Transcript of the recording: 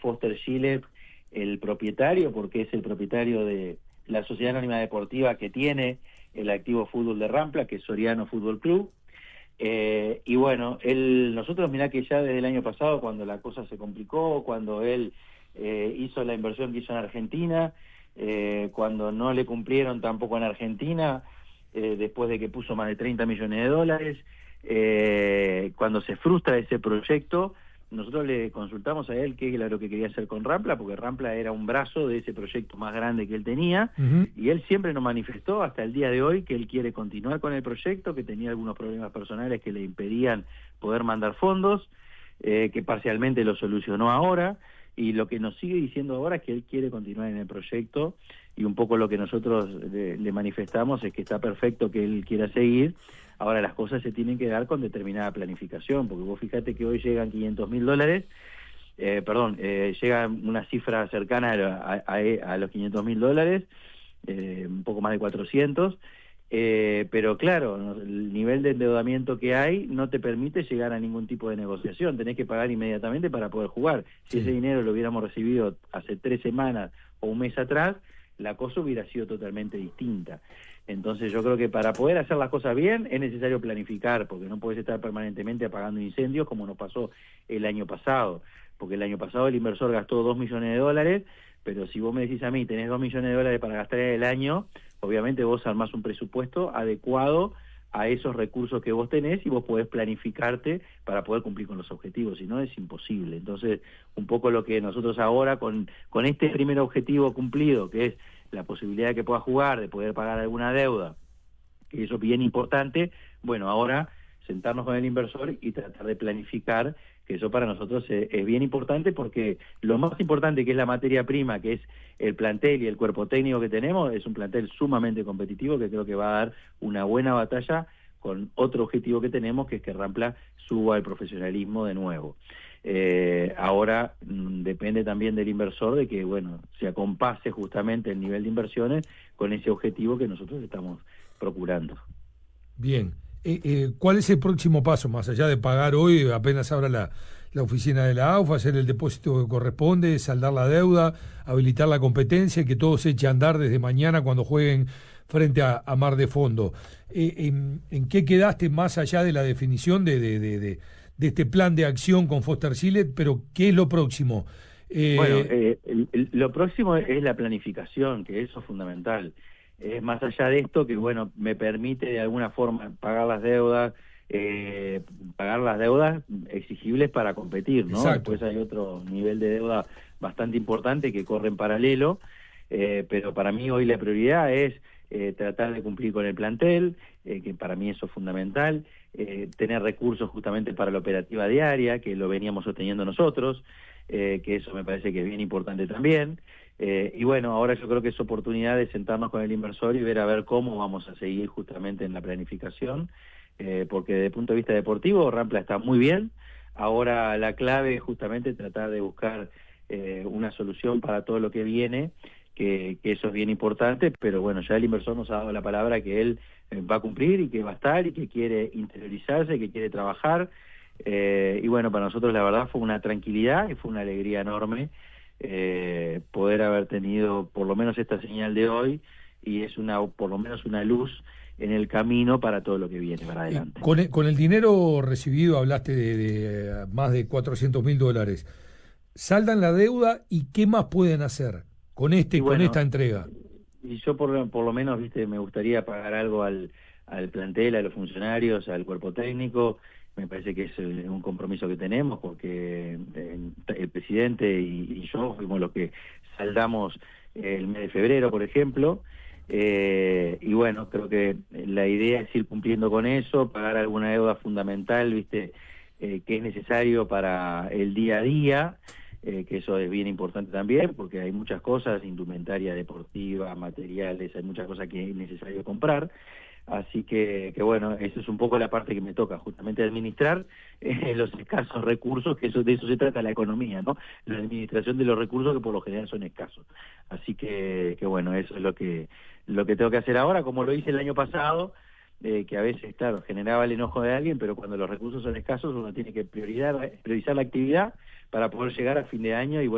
Foster Gillett el propietario, porque es el propietario de la Sociedad Anónima Deportiva que tiene el activo fútbol de Rampla, que es Soriano Fútbol Club. Y bueno, nosotros mirá que ya desde el año pasado, cuando la cosa se complicó, cuando él hizo la inversión que hizo en Argentina, cuando no le cumplieron tampoco en Argentina, después de que puso más de 30 millones de dólares, cuando se frustra ese proyecto, nosotros le consultamos a él qué era lo que quería hacer con Rampla, porque Rampla era un brazo de ese proyecto más grande que él tenía, y él siempre nos manifestó hasta el día de hoy que él quiere continuar con el proyecto, que tenía algunos problemas personales que le impedían poder mandar fondos, que parcialmente lo solucionó ahora, y lo que nos sigue diciendo ahora es que él quiere continuar en el proyecto, y un poco lo que nosotros le manifestamos es que está perfecto que él quiera seguir. Ahora las cosas se tienen que dar con determinada planificación, porque vos fíjate que hoy llegan $500.000, llega una cifra cercana a los $500.000, un poco más de 400, pero claro, el nivel de endeudamiento que hay no te permite llegar a ningún tipo de negociación, tenés que pagar inmediatamente para poder jugar. Si ese dinero lo hubiéramos recibido hace 3 semanas o un mes atrás, la cosa hubiera sido totalmente distinta. Entonces yo creo que para poder hacer las cosas bien es necesario planificar, porque no puedes estar permanentemente apagando incendios como nos pasó el año pasado, porque el año pasado el inversor gastó $2 millones, pero si vos me decís a mí, tenés $2 millones para gastar en el año, obviamente vos armás un presupuesto adecuado a esos recursos que vos tenés y vos podés planificarte para poder cumplir con los objetivos, si no es imposible. Entonces, un poco lo que nosotros ahora con este primer objetivo cumplido, que es la posibilidad de que pueda jugar, de poder pagar alguna deuda, que eso es bien importante, bueno, ahora sentarnos con el inversor y tratar de planificar, que eso para nosotros es bien importante, porque lo más importante, que es la materia prima, que es el plantel y el cuerpo técnico que tenemos, es un plantel sumamente competitivo que creo que va a dar una buena batalla con otro objetivo que tenemos, que es que Rampla suba al profesionalismo de nuevo. Ahora depende también del inversor de que, bueno, se acompase justamente el nivel de inversiones con ese objetivo que nosotros estamos procurando. Bien. ¿Cuál es el próximo paso, más allá de pagar hoy, apenas abra la oficina de la AUF, hacer el depósito que corresponde, saldar la deuda, habilitar la competencia y que todo se eche a andar desde mañana cuando jueguen frente a Mar de Fondo? ¿En qué quedaste más allá de la definición de este plan de acción con Foster Gillett? Pero ¿qué es lo próximo? Bueno, lo próximo es la planificación, que eso es fundamental. Es más allá de esto que, bueno, me permite de alguna forma pagar las deudas exigibles para competir, ¿no? Exacto. Después hay otro nivel de deuda bastante importante que corre en paralelo, pero para mí hoy la prioridad es tratar de cumplir con el plantel, que para mí eso es fundamental, tener recursos justamente para la operativa diaria, que lo veníamos sosteniendo nosotros, que eso me parece que es bien importante también. Y bueno, ahora yo creo que es oportunidad de sentarnos con el inversor y ver a ver cómo vamos a seguir justamente en la planificación, porque desde el punto de vista deportivo Rampla está muy bien. Ahora la clave es justamente tratar de buscar una solución para todo lo que viene, que eso es bien importante, pero bueno, ya el inversor nos ha dado la palabra que él va a cumplir y que va a estar y que quiere interiorizarse, que quiere trabajar. Y bueno, para nosotros la verdad fue una tranquilidad y fue una alegría enorme poder haber tenido por lo menos esta señal de hoy, y es por lo menos una luz en el camino para todo lo que viene para adelante. Con el dinero recibido, hablaste de más de $400.000. ¿Saldan la deuda y qué más pueden hacer con Bueno, con esta entrega? Y yo por lo menos, viste, me gustaría pagar algo al plantel, a los funcionarios, al cuerpo técnico. Me parece que es un compromiso que tenemos, porque el presidente y yo fuimos los que saldamos el mes de febrero, por ejemplo. Y bueno, creo que la idea es ir cumpliendo con eso, pagar alguna deuda fundamental, viste, que es necesario para el día a día. Que eso es bien importante también, porque hay muchas cosas, indumentaria deportiva, materiales, hay muchas cosas que es necesario comprar. Así que bueno, eso es un poco la parte que me toca, justamente administrar los escasos recursos, que de eso se trata la economía, ¿no? La administración de los recursos, que por lo general son escasos. Así que bueno, eso es lo que tengo que hacer ahora, como lo hice el año pasado, que a veces, claro, generaba el enojo de alguien, pero cuando los recursos son escasos uno tiene que priorizar la actividad para poder llegar a fin de año y